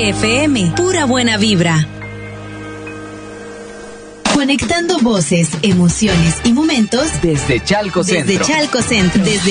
FM, pura buena vibra. Conectando voces, emociones y momentos desde Chalco Centro. Desde Chalco Centro.